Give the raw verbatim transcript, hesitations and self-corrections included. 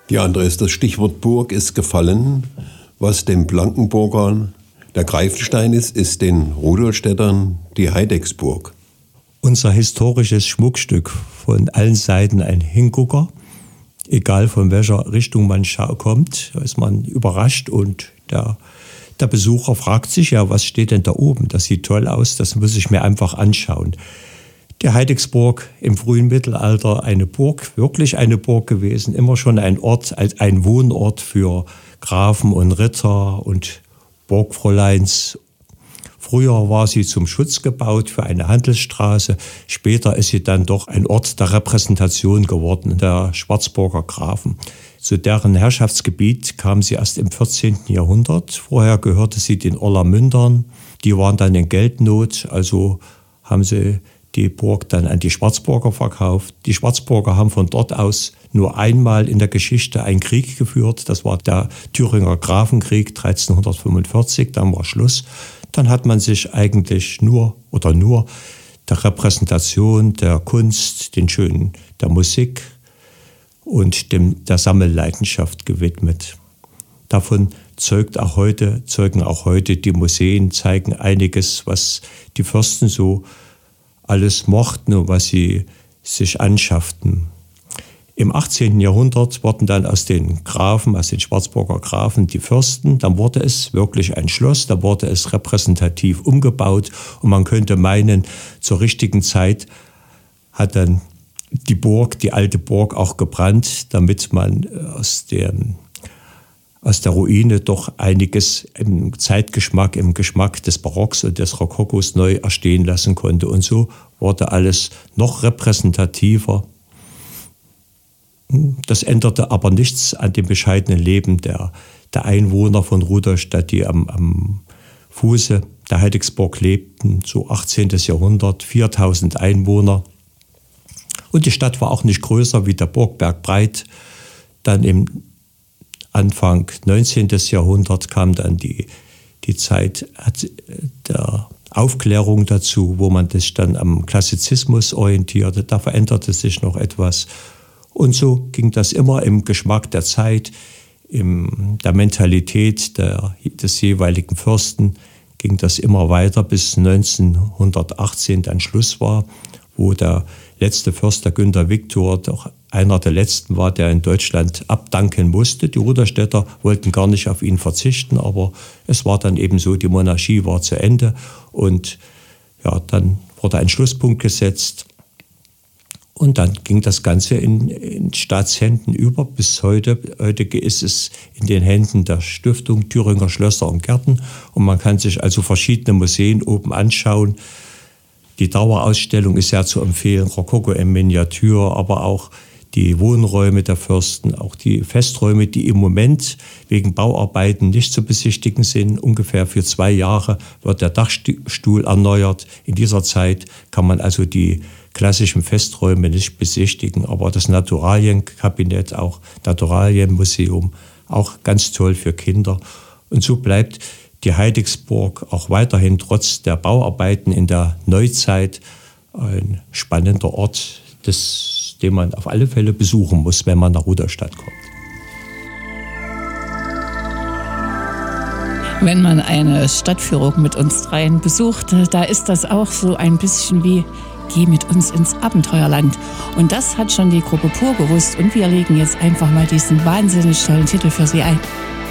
Die andere ist, das Stichwort Burg ist gefallen. Was den Blankenburgern der Greifenstein ist, ist den Rudolstädtern die Heidecksburg. Unser historisches Schmuckstück, von allen Seiten ein Hingucker. Egal von welcher Richtung man kommt, ist man überrascht und der, der Besucher fragt sich ja, was steht denn da oben? Das sieht toll aus, das muss ich mir einfach anschauen. Die Heidecksburg im frühen Mittelalter, eine Burg, wirklich eine Burg gewesen, immer schon ein Ort, ein Wohnort für Grafen und Ritter und Burgfräuleins. Früher war sie zum Schutz gebaut für eine Handelsstraße. Später ist sie dann doch ein Ort der Repräsentation geworden, der Schwarzburger Grafen. Zu deren Herrschaftsgebiet kam sie erst im vierzehnten Jahrhundert. Vorher gehörte sie den Orlamündern. Die waren dann in Geldnot, also haben sie die Burg dann an die Schwarzburger verkauft. Die Schwarzburger haben von dort aus nur einmal in der Geschichte einen Krieg geführt. Das war der Thüringer Grafenkrieg dreizehnhundertfünfundvierzig, dann war Schluss. Dann hat man sich eigentlich nur oder nur der Repräsentation, der Kunst, den Schönen, der Musik und dem, der Sammelleidenschaft gewidmet. Davon zeugt auch heute, zeugen auch heute die Museen, zeigen einiges, was die Fürsten so alles mochten und was sie sich anschafften. Im achtzehnten Jahrhundert wurden dann aus den Grafen, aus den Schwarzburger Grafen die Fürsten. Dann wurde es wirklich ein Schloss, da wurde es repräsentativ umgebaut. Und man könnte meinen, zur richtigen Zeit hat dann die Burg, die alte Burg auch gebrannt, damit man aus dem aus der Ruine doch einiges im Zeitgeschmack, im Geschmack des Barocks und des Rokokos neu erstehen lassen konnte. Und so wurde alles noch repräsentativer. Das änderte aber nichts an dem bescheidenen Leben der, der Einwohner von Rudolstadt, die am, am Fuße der Heidecksburg lebten, so achtzehnten Jahrhundert, viertausend Einwohner. Und die Stadt war auch nicht größer wie der Burgberg breit. Dann im Anfang neunzehnten Jahrhundert kam dann die, die Zeit der Aufklärung dazu, wo man sich dann am Klassizismus orientierte. Da veränderte sich noch etwas. Und so ging das immer im Geschmack der Zeit, in der Mentalität der, des jeweiligen Fürsten, ging das immer weiter, bis neunzehnhundertachtzehn dann Schluss war, wo der letzte Fürst, der Günter Viktor, doch einer der letzten war, der in Deutschland abdanken musste. Die Rudolstädter wollten gar nicht auf ihn verzichten, aber es war dann eben so, die Monarchie war zu Ende und ja, dann wurde ein Schlusspunkt gesetzt und dann ging das Ganze in, in Staatshänden über. Bis heute, heute ist es in den Händen der Stiftung Thüringer Schlösser und Gärten und man kann sich also verschiedene Museen oben anschauen. Die Dauerausstellung ist sehr zu empfehlen, Rokoko in Miniatur, aber auch die Wohnräume der Fürsten, auch die Festräume, die im Moment wegen Bauarbeiten nicht zu besichtigen sind. Ungefähr für zwei Jahre wird der Dachstuhl erneuert. In dieser Zeit kann man also die klassischen Festräume nicht besichtigen, aber das Naturalienkabinett, auch Naturalienmuseum, auch ganz toll für Kinder. Und so bleibt die Heidecksburg auch weiterhin trotz der Bauarbeiten in der Neuzeit ein spannender Ort, des, den man auf alle Fälle besuchen muss, wenn man nach Rudolstadt kommt. Wenn man eine Stadtführung mit uns dreien besucht, da ist das auch so ein bisschen wie geh mit uns ins Abenteuerland. Und das hat schon die Gruppe Pur gewusst und wir legen jetzt einfach mal diesen wahnsinnig tollen Titel für Sie ein.